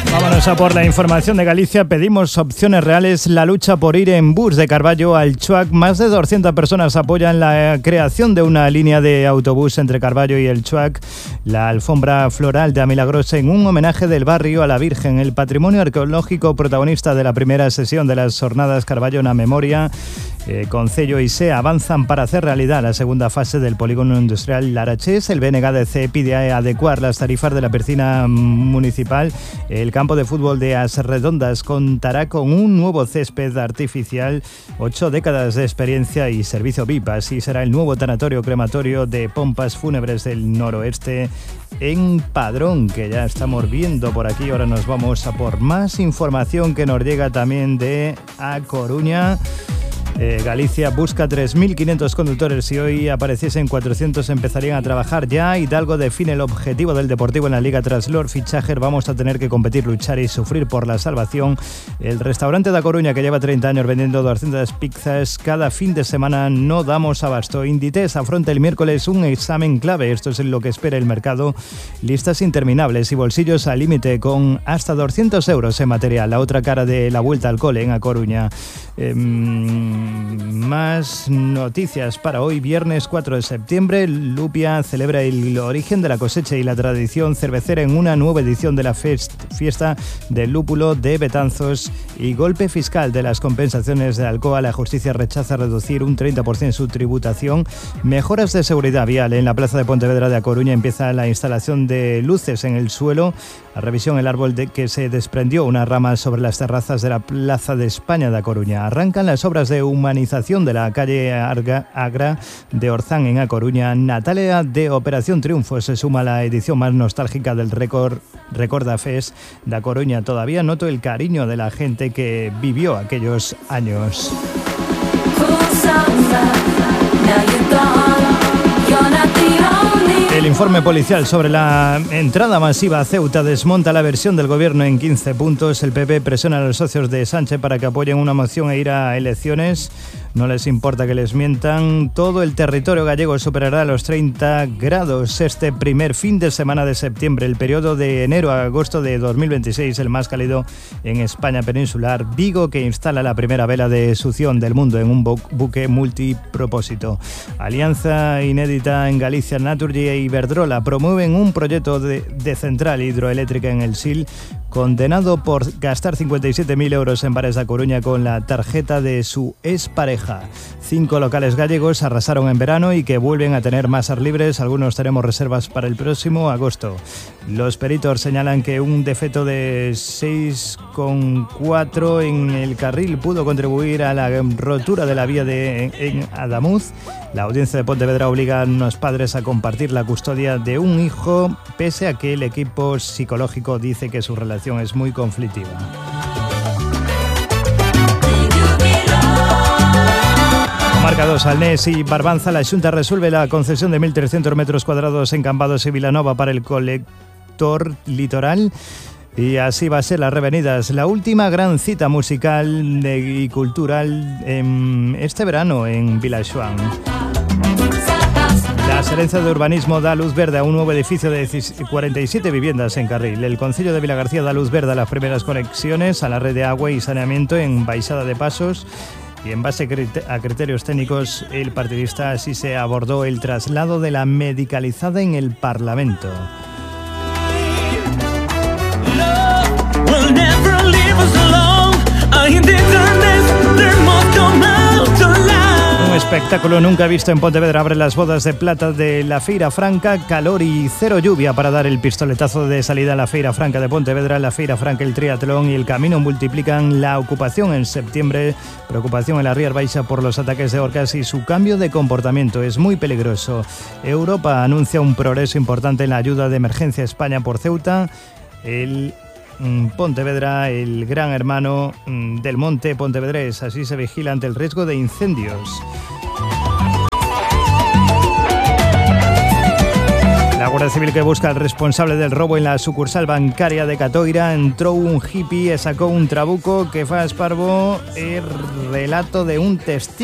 Vámonos a por la información de Galicia. Pedimos opciones reales. La lucha por ir en bus de Carballo al Chuac. Más de 200 personas apoyan la creación de una línea de autobús entre Carballo y el Chuac. La alfombra floral de Milagrosa en un homenaje del barrio a la Virgen. El patrimonio arqueológico protagonista de la primera sesión de las jornadas Carballo na Memoria. Concello y SE avanzan para hacer realidad la segunda fase del polígono industrial Larachés. El BNGDC pide adecuar las tarifas de la piscina municipal. El campo de fútbol de As Redondas contará con un nuevo césped artificial, 8 décadas de experiencia y servicio VIP. Así será el nuevo tanatorio crematorio de Pompas Fúnebres del Noroeste en Padrón, que ya estamos viendo por aquí. Ahora nos vamos a por más información que nos llega también de A Coruña. Galicia busca 3.500 conductores y hoy apareciesen 400 empezarían a trabajar ya. Hidalgo define el objetivo del Deportivo en la Liga tras los fichajes. Vamos a tener que competir, luchar y sufrir por la salvación. El restaurante de A Coruña, que lleva 30 años vendiendo 200 pizzas cada fin de semana, no damos abasto. Inditex afronta el miércoles un examen clave. Esto es lo que espera el mercado. Listas interminables y bolsillos al límite con hasta 200 euros en material. La otra cara de la vuelta al cole en A Coruña. Más noticias para hoy, viernes 4 de septiembre. Lupia celebra el origen de la cosecha y la tradición cervecera en una nueva edición de la fiesta del lúpulo de Betanzos. Y golpe fiscal de las compensaciones de Alcoa. La justicia rechaza reducir un 30% su tributación. Mejoras de seguridad vial en la plaza de Pontevedra de A Coruña. Empieza la instalación de luces en el suelo. A revisión el árbol que se desprendió una rama sobre las terrazas de la Plaza de España de A Coruña. Arrancan las obras de humanización de la calle Agra de Orzán en A Coruña. Natalia de Operación Triunfo se suma a la edición más nostálgica del Recorda Fest de A Coruña. Todavía noto el cariño de la gente que vivió aquellos años. El informe policial sobre la entrada masiva a Ceuta desmonta la versión del gobierno en 15 puntos. El PP presiona a los socios de Sánchez para que apoyen una moción e ir a elecciones. No les importa que les mientan. Todo el territorio gallego superará los 30 grados este primer fin de semana de septiembre. El periodo de enero a agosto de 2026, el más cálido en España peninsular. Vigo, que instala la primera vela de succión del mundo en un buque multipropósito. Alianza inédita en Galicia. Naturgy e Iberdrola promueven un proyecto de central hidroeléctrica en el Sil, condenado por gastar 57.000 euros en bares de A Coruña con la tarjeta de su expareja. 5 locales gallegos arrasaron en verano y que vuelven a tener masas libres. Algunos tenemos reservas para el próximo agosto. Los peritos señalan que un defecto de 6,4 en el carril pudo contribuir a la rotura de la vía en Adamuz. La audiencia de Pontevedra obliga a los padres a compartir la custodia de un hijo, pese a que el equipo psicológico dice que su relación es muy conflictiva. Marca 2, Alnés y Barbanza. La Xunta resuelve la concesión de 1.300 metros cuadrados en Cambados y Vilanova para el colector litoral. Y así va a ser las Revenidas, la última gran cita musical y cultural este verano en Vilaxoán. La Gerencia de Urbanismo da luz verde a un nuevo edificio de 47 viviendas en Carril. El Concello de Vilagarcía da luz verde a las primeras conexiones a la red de agua y saneamiento en Baixada de Pasos. Y en base a criterios técnicos, el partidista así se abordó el traslado de la medicalizada en el Parlamento. Un espectáculo nunca visto en Pontevedra abre las bodas de plata de la Feira Franca. Calor y cero lluvia para dar el pistoletazo de salida a la Feira Franca de Pontevedra. La Feira Franca, el triatlón y el camino multiplican la ocupación en septiembre. Preocupación en la Ría Baixa por los ataques de orcas y su cambio de comportamiento es muy peligroso. Europa anuncia un progreso importante en la ayuda de emergencia a España por Ceuta. El Pontevedra, el gran hermano del monte pontevedrés, así se vigila ante el riesgo de incendios. La Guardia Civil, que busca al responsable del robo en la sucursal bancaria de Catoira. Entró un hippie y sacó un trabuco que fue a esparvo el relato de un testigo.